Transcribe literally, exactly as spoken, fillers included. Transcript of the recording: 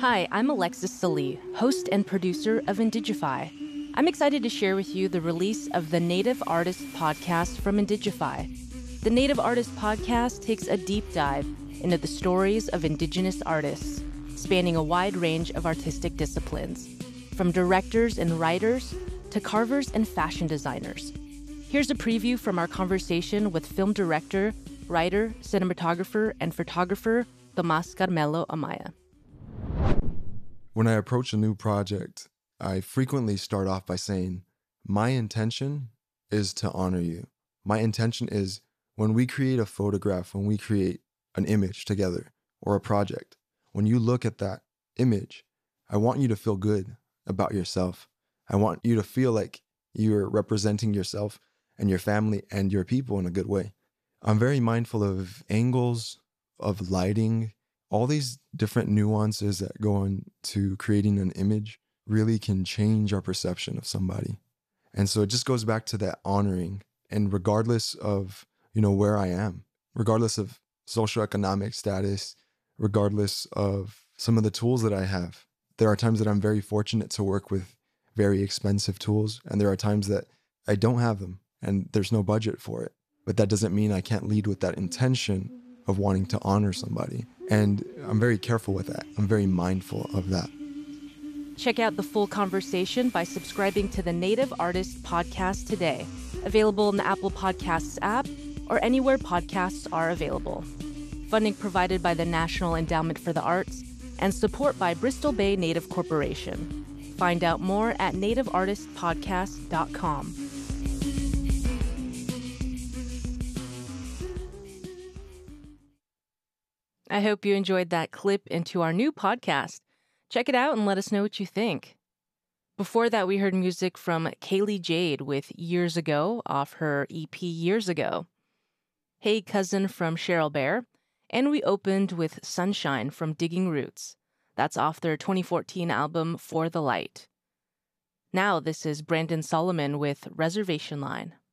Hi, I'm Alexis Salee, host and producer of Indigify. I'm excited to share with you the release of the Native Artist Podcast from Indigify. The Native Artist Podcast takes a deep dive into the stories of Indigenous artists, spanning a wide range of artistic disciplines, from directors and writers to carvers and fashion designers. Here's a preview from our conversation with film director, writer, cinematographer, and photographer Tomas Carmelo Amaya. When I approach a new project, I frequently start off by saying, my intention is to honor you. My intention is when we create a photograph, when we create an image together or a project, when you look at that image, I want you to feel good about yourself. I want you to feel like you're representing yourself and your family and your people in a good way. I'm very mindful of angles, of lighting. All these different nuances that go into creating an image really can change our perception of somebody. And so it just goes back to that honoring. And regardless of, you know, where I am, regardless of socioeconomic status, regardless of some of the tools that I have, there are times that I'm very fortunate to work with very expensive tools. And there are times that I don't have them and there's no budget for it. But that doesn't mean I can't lead with that intention of wanting to honor somebody. And I'm very careful with that. I'm very mindful of that. Check out the full conversation by subscribing to the Native Artist Podcast today, available in the Apple Podcasts app or anywhere podcasts are available. Funding provided by the National Endowment for the Arts and support by Bristol Bay Native Corporation. Find out more at native artist podcast dot com. I hope you enjoyed that clip into our new podcast. Check it out and let us know what you think. Before that, we heard music from Kaylee Jade with Years Ago off her E P Years Ago. Hey Cousin from Cheryl Bear. And we opened with Sunshine from Digging Roots. That's off their twenty fourteen album For the Light. Now this is Brandon Solomon with Reservation Line.